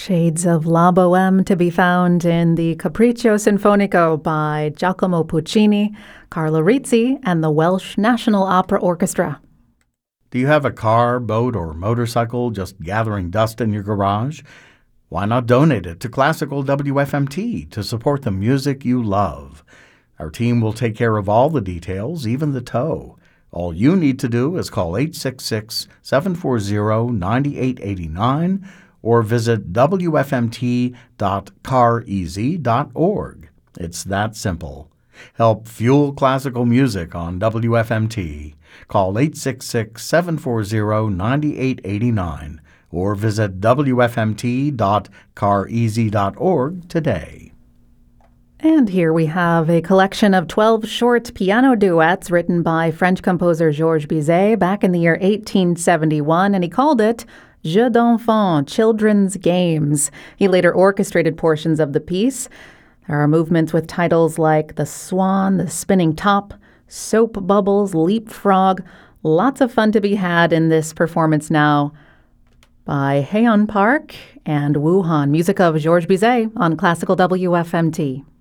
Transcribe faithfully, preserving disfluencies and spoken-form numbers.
Shades of La Boheme to be found in the Capriccio Sinfonico by Giacomo Puccini, Carlo Rizzi, and the Welsh National Opera Orchestra. Do you have a car, boat, or motorcycle just gathering dust in your garage? Why not donate it to Classical W F M T to support the music you love? Our team will take care of all the details, even the tow. All you need to do is call eight six six, seven four zero, nine eight eight nine or visit w f m t dot car easy dot org. It's that simple. Help fuel classical music on W F M T. Call eight six six, seven four zero, nine eight eight nine or visit w f m t dot car easy dot org today. And here we have a collection of twelve short piano duets written by French composer Georges Bizet back in the year eighteen seventy-one, and he called it Jeux d'enfants, Children's Games. He later orchestrated portions of the piece. There are movements with titles like The Swan, The Spinning Top, Soap Bubbles, Leapfrog. Lots of fun to be had in this performance now by Haeyeon Park and Woo Han. Music of Georges Bizet on Classical W F M T.